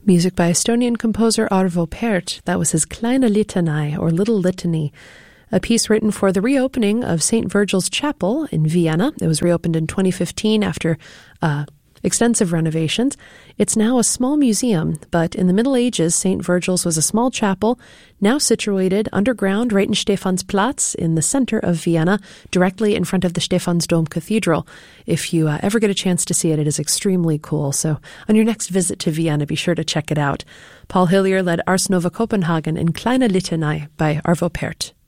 Music by Estonian composer Arvo Pärt. That was his Kleine Litanei, or Little Litany, a piece written for the reopening of St. Virgil's Chapel in Vienna. It was reopened in 2015 after extensive renovations. It's now a small museum, but in the Middle Ages, St. Virgil's was a small chapel, now situated underground right in Stephansplatz in the center of Vienna, directly in front of the Stephansdom Cathedral. If you ever get a chance to see it, it is extremely cool. So on your next visit to Vienna, be sure to check it out. Paul Hillier led Ars Nova Copenhagen in Kleine Litanei by Arvo Pärt.